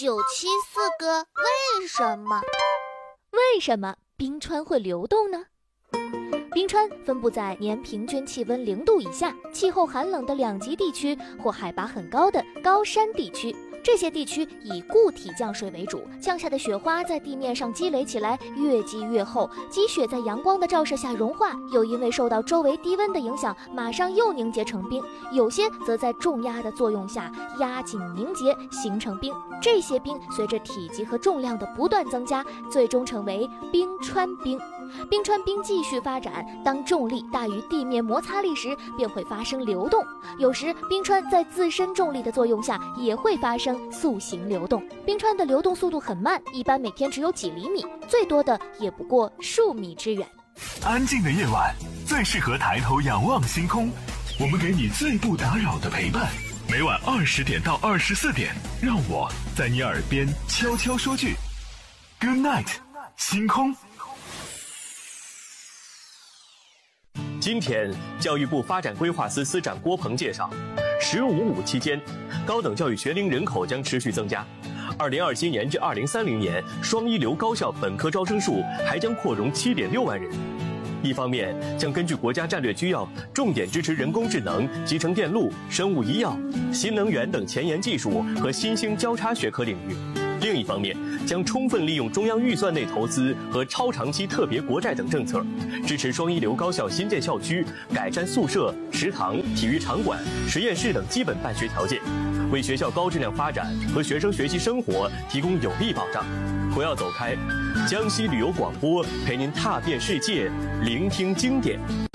974个为什么？ 为什么冰川会流动呢？冰川分布在年平均气温0度以下、气候寒冷的2极地区或海拔很高的高山地区。这些地区以固体降水为主，降下的雪花在地面上积累起来，越积越厚，积雪在阳光的照射下融化，又因为受到周围低温的影响，马上又凝结成冰。有些则在重压的作用下压紧凝结，形成冰。这些冰随着体积和重量的不断增加，最终成为冰川冰。冰川冰继续发展，当重力大于地面摩擦力时，便会发生流动。有时冰川在自身重力的作用下，也会发生速行流动。冰川的流动速度很慢，一般每天只有几厘米，最多的也不过数米之远。 安静的夜晚最适合抬头仰望星空，我们给你最不打扰的陪伴。每晚20点到24点，让我在你耳边悄悄说句 Good night， 星空。 今天，教育部发展规划司司长郭鹏介绍，“15+5”期间，高等教育学龄人口将持续增加。2027年至2030年，双一流高校本科招生数还将扩容7.6万人。一方面，将根据国家战略需要，重点支持人工智能、集成电路、生物医药、新能源等前沿技术和新兴交叉学科领域。另一方面，将充分利用中央预算内投资和超长期特别国债等政策，支持双一流高校新建校区，改善宿舍、食堂、体育场馆、实验室等基本办学条件，为学校高质量发展和学生学习生活提供有力保障。不要走开，江西旅游广播陪您踏遍世界，聆听经典。